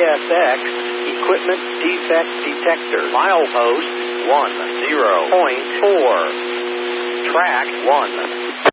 CSX Equipment Defect Detector. Milepost 10.4. Track 1.